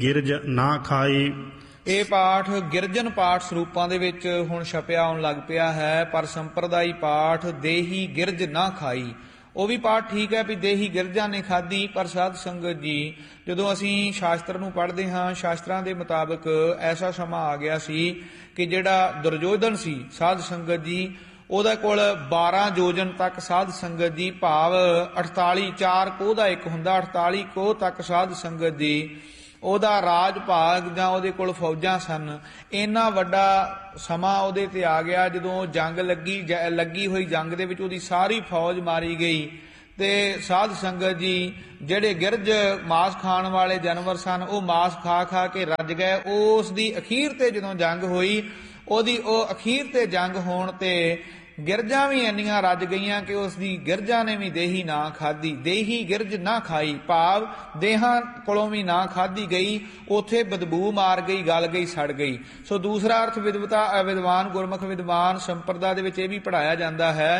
ਗਿਰਜ ਨਾ ਖਾਈ। ਇਹ ਪਾਠ ਗਿਰਜਨ ਪਾਠ ਸਰੂਪਾਂ ਦੇ ਵਿੱਚ ਹੁਣ ਛਪਿਆ ਆਉਣ ਲੱਗ ਪਿਆ ਹੈ, ਪਰ ਸੰਪਰਦਾਈ ਪਾਠ ਦੇਹੀ ਗਿਰਜ ਨਾ ਖਾਈ ਉਹ ਵੀ ਪਾਠ ਠੀਕ ਹੈ ਵੀ ਦੇਹੀ ਗਿਰਜਾਂ ਨੇ ਖਾਧੀ, ਪਰ ਸਾਧ ਸੰਗਤ ਜੀ ਜਦੋਂ ਅਸੀਂ ਸ਼ਾਸਤਰ ਨੂੰ ਪੜ੍ਹਦੇ ਹਾਂ, ਸ਼ਾਸਤਰਾਂ ਦੇ ਮੁਤਾਬਕ ਐਸਾ ਸਮਾਂ ਆ ਗਿਆ ਸੀ ਕਿ ਜਿਹੜਾ ਦੁਰਯੋਧਨ ਸੀ ਸਾਧ ਸੰਗਤ ਜੀ, ਉਹਦੇ ਕੋਲ 12 ਯੋਜਨ ਤੱਕ ਸਾਧ ਸੰਗਤ ਜੀ, ਭਾਵ 48 4 ਕੋਹ ਦਾ ਇੱਕ ਹੁੰਦਾ, 48 ਕੋਹ ਤੱਕ ਸਾਧ ਸੰਗਤ ਜੀ ਉਹਦਾ ਰਾਜ ਭਾਗ ਜਾਂ ਉਹਦੇ ਕੋਲ ਫੌਜਾਂ ਸਨ। ਇੰਨਾ ਵੱਡਾ ਸਮਾਂ ਉਹਦੇ ਤੇ ਆ ਗਿਆ ਜਦੋਂ ਜੰਗ ਲੱਗੀ ਹੋਈ ਜੰਗ ਦੇ ਵਿੱਚ ਉਹਦੀ ਸਾਰੀ ਫੌਜ ਮਾਰੀ ਗਈ ਤੇ ਸਾਧ ਸੰਗਤ ਜੀ ਜਿਹੜੇ ਗਿਰਜ ਮਾਸ ਖਾਣ ਵਾਲੇ ਜਾਨਵਰ ਸਨ ਉਹ ਮਾਸ ਖਾ ਖਾ ਕੇ ਰੱਜ ਗਏ। ਉਸ ਦੀ ਅਖੀਰ ਤੇ ਜਦੋਂ ਜੰਗ ਹੋਈ, ਉਹਦੀ ਉਹ ਅਖੀਰ ਤੇ ਜੰਗ ਹੋਣ ਤੇ ਗਿਰਜਾਂ ਵੀ ਇੰਨੀਆਂ ਰੱਜ ਗਈਆਂ ਕਿ ਉਸ ਦੀ ਗਿਰਜਾਂ ਨੇ ਵੀ ਦੇਹੀ ਨਾ ਖਾਧੀ। ਦੇਹੀ ਗਿਰਜ ਨਾ ਖਾਈ ਭਾਵ ਦੇਹਾਂ ਕੋਲੋਂ ਵੀ ਨਾ ਖਾਧੀ ਗਈ, ਉੱਥੇ ਬਦਬੂ ਮਾਰ ਗਈ, ਗਲ ਗਈ, ਸੜ ਗਈ। ਸੋ ਦੂਸਰਾ ਅਰਥ ਵਿਦਵਾਨ ਗੁਰਮੁਖ ਵਿਦਵਾਨ ਸੰਪਰਦਾ ਦੇ ਵਿੱਚ ਇਹ ਵੀ ਪੜ੍ਹਾਇਆ ਜਾਂਦਾ ਹੈ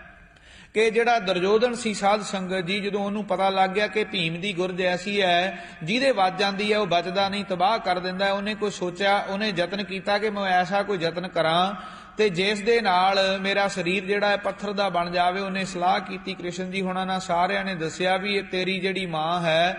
ਕਿ ਜਿਹੜਾ ਦੁਰਯੋਧਨ ਸੀ ਸਾਧ ਸੰਗਤ ਜੀ, ਜਦੋਂ ਉਹਨੂੰ ਪਤਾ ਲੱਗ ਗਿਆ ਕਿ ਭੀਮ ਦੀ ਗੁਰਜ ਐਸੀ ਹੈ ਜਿਹਦੇ ਵੱਜ ਜਾਂਦੀ ਹੈ ਉਹ ਬਚਦਾ ਨਹੀਂ, ਤਬਾਹ ਕਰ ਦਿੰਦਾ, ਉਹਨੇ ਕੋਈ ਸੋਚਿਆ, ਉਹਨੇ ਯਤਨ ਕੀਤਾ ਕਿ ਮੈਂ ਐਸਾ ਕੋਈ ਯਤਨ ਕਰਾਂ ਤੇ ਜਿਸ ਦੇ ਨਾਲ ਮੇਰਾ ਸਰੀਰ ਜਿਹੜਾ ਹੈ ਪੱਥਰ ਦਾ ਬਣ ਜਾਵੇ। ਉਹਨੇ ਸਲਾਹ ਕੀਤੀ ਕ੍ਰਿਸ਼ਨ ਜੀ ਹੁਣਾਂ ਨਾਲ, ਸਾਰਿਆਂ ਨੇ ਦੱਸਿਆ ਵੀ ਇਹ ਤੇਰੀ ਜਿਹੜੀ ਮਾਂ ਹੈ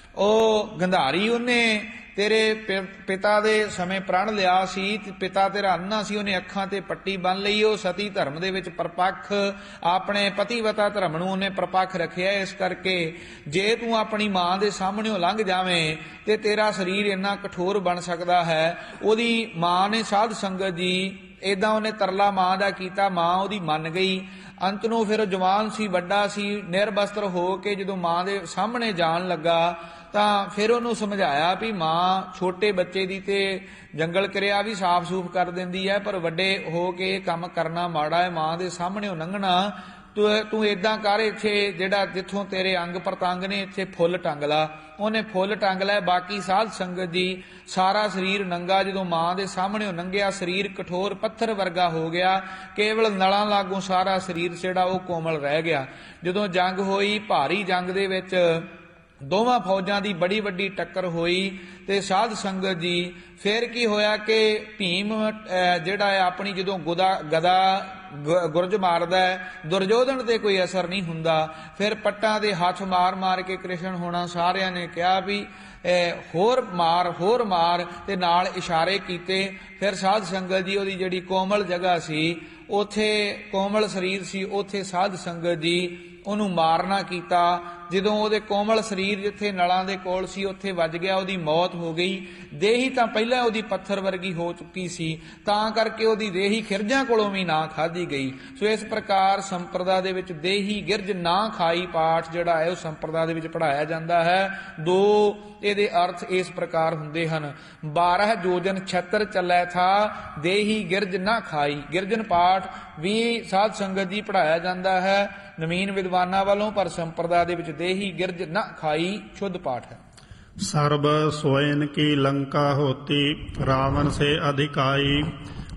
ਉਹ ਗੰਧਾਰੀ, ਉਹਨੇ ਤੇਰੇ ਪਿਤਾ ਦੇ ਸਮੇਂ ਪ੍ਰਣ ਲਿਆ ਸੀ, ਪਿਤਾ ਤੇਰਾ ਅੰਨਾ ਸੀ, ਉਹਨੇ ਅੱਖਾਂ ਤੇ ਪੱਟੀ ਬੰਨ ਲਈ, ਉਹ ਸਤੀ ਧਰਮ ਦੇ ਵਿੱਚ ਪਰਪੱਖ, ਆਪਣੇ ਪਤੀਵਤਾ ਧਰਮ ਨੂੰ ਉਹਨੇ ਪਰਪੱਖ ਰੱਖਿਆ। ਇਸ ਕਰਕੇ ਜੇ ਤੂੰ ਆਪਣੀ ਮਾਂ ਦੇ ਸਾਹਮਣੇੋਂ ਲੰਘ ਜਾਵੇਂ ਤੇ ਤੇਰਾ ਸਰੀਰ ਇੰਨਾ ਕਠੋਰ ਬਣ ਸਕਦਾ ਹੈ। ਉਹਦੀ ਮਾਂ ਨੇ ਸਾਧ ਸੰਗਤ ਜੀ ਏਦਾਂ ਉਹਨੇ ਤਰਲਾ ਮਾਂ ਦਾ ਕੀਤਾ, ਮਾਂ ਉਹਦੀ ਮੰਨ ਗਈ। ਅੰਤ ਨੂੰ ਫਿਰ ਜਵਾਨ ਸੀ, ਵੱਡਾ ਸੀ, ਨਿਰਵਸਤਰ ਹੋ ਕੇ ਜਦੋਂ ਮਾਂ ਦੇ ਸਾਹਮਣੇ ਜਾਣ ਲੱਗਾ ਤਾਂ ਫਿਰ ਉਹਨੂੰ ਸਮਝਾਇਆ ਵੀ ਮਾਂ ਛੋਟੇ ਬੱਚੇ ਦੀ ਤੇ ਜੰਗਲ ਕਿਰਿਆ ਵੀ ਸਾਫ਼ ਸੂਫ ਕਰ ਦਿੰਦੀ ਹੈ, ਪਰ ਵੱਡੇ ਹੋ ਕੇ ਇਹ ਕੰਮ ਕਰਨਾ ਮਾੜਾ ਹੈ, ਮਾਂ ਦੇ ਸਾਹਮਣੇੋਂ ਲੰਘਣਾ। ਤੂੰ ਏਦਾਂ ਕਰ, ਇੱਥੇ ਜਿਹੜਾ ਜਿੱਥੋਂ ਤੇਰੇ ਅੰਗ ਪ੍ਰਤੰਗ ਨੇ ਇੱਥੇ ਫੁੱਲ ਟੰਗ ਲਾ। ਉਹਨੇ ਫੁੱਲ ਟੰਗ ਲਿਆ। ਬਾਕੀ ਸਾਧ ਸੰਗਤ ਜੀ ਸਾਰਾ ਸਰੀਰ ਨੰਗਾ ਜਦੋਂ ਮਾਂ ਦੇ ਸਾਹਮਣੇੋਂ ਲੰਘਿਆ, ਸਰੀਰ ਕਠੋਰ ਪੱਥਰ ਵਰਗਾ ਹੋ ਗਿਆ, ਕੇਵਲ ਨਲਾਂ ਲਾਗੋਂ ਸਾਰਾ ਸਰੀਰ ਜਿਹੜਾ ਉਹ ਕੋਮਲ ਰਹਿ ਗਿਆ। ਜਦੋਂ ਜੰਗ ਹੋਈ, ਭਾਰੀ ਜੰਗ ਦੇ ਵਿੱਚ ਦੋਵਾਂ ਫੌਜਾਂ ਦੀ ਬੜੀ ਵੱਡੀ ਟੱਕਰ ਹੋਈ ਤੇ ਸਾਧ ਸੰਗਤ ਜੀ ਫਿਰ ਕੀ ਹੋਇਆ ਕਿ ਭੀਮ ਜਿਹੜਾ ਹੈ ਆਪਣੀ ਜਦੋਂ ਗਦਾ ਗੁਰਜ ਮਾਰਦਾ ਹੈ, ਦੁਰਯੋਧਨ ਤੇ ਕੋਈ ਅਸਰ ਨਹੀਂ ਹੁੰਦਾ। ਫਿਰ ਪੱਟਾਂ ਦੇ ਹੱਥ ਮਾਰ ਮਾਰ ਕੇ ਕ੍ਰਿਸ਼ਨ ਹੋਣਾ ਸਾਰਿਆਂ ਨੇ ਕਿਹਾ ਵੀ ਹੋਰ ਮਾਰ ਤੇ ਨਾਲ ਇਸ਼ਾਰੇ ਕੀਤੇ। ਫਿਰ ਸਾਧ ਸੰਗਤ ਜੀ ਉਹਦੀ ਜਿਹੜੀ ਕੋਮਲ ਜਗ੍ਹਾ ਸੀ, ਉੱਥੇ ਕੋਮਲ ਸਰੀਰ ਸੀ, ਉੱਥੇ ਸਾਧ ਸੰਗਤ ਜੀ ਉਹਨੂੰ ਮਾਰਨਾ ਕੀਤਾ। ਜਦੋਂ ਉਹਦੇ ਕੋਮਲ ਸਰੀਰ ਜਿੱਥੇ ਨਲਾਂ ਦੇ ਕੋਲ ਸੀ ਉੱਥੇ ਵੱਜ ਗਿਆ, ਉਹਦੀ ਮੌਤ ਹੋ ਗਈ। ਦੇਹੀ ਤਾਂ ਪਹਿਲਾਂ ਉਹਦੀ ਪੱਥਰ ਵਰਗੀ ਹੋ ਚੁੱਕੀ ਸੀ, ਤਾਂ ਕਰਕੇ ਉਹਦੀ ਦੇਹੀ ਖਿਰਜਾਂ ਕੋਲੋਂ ਵੀ ਨਾ ਖਾਧੀ ਗਈ। ਸੋ ਇਸ ਪ੍ਰਕਾਰ ਸੰਪਰਦਾ ਦੇ ਵਿੱਚ ਦੇਹੀ ਗਿਰਜ ਨਾ ਖਾਈ ਪਾਠ ਜਿਹੜਾ ਹੈ ਉਹ ਸੰਪਰਦਾ ਦੇ ਵਿੱਚ ਪੜ੍ਹਾਇਆ ਜਾਂਦਾ ਹੈ। ਦੋ ਇਹਦੇ ਅਰਥ ਇਸ ਪ੍ਰਕਾਰ ਹੁੰਦੇ ਹਨ। 12 ਯੋਜਨ ਛਤਰ ਚੱਲੈ ਥਾ, ਦੇਹੀ ਗਿਰਜ ਨਾ ਖਾਈ। ਗਿਰਜਨ ਪਾਠ ਵੀ ਸਾਧ ਸੰਗਤ ਜੀ ਪੜ੍ਹਾਇਆ ਜਾਂਦਾ ਹੈ ਨਵੀਨ ਵਿਦਵਾਨਾਂ ਵੱਲੋਂ, ਪਰ ਸੰਪਰਦਾ ਦੇ ਵਿੱਚ ਦੇਹੀ ਗਿਰਜ ਨਾ ਖਾਈ ਸ਼ੁੱਧ ਪਾਠ ਹੈ। ਸਰਬ ਸੋਇਨ ਕੀ ਲੰਕਾ ਹੋਤੀ, ਰਾਵਣ ਸੇ ਅਧਿਕਾਈ।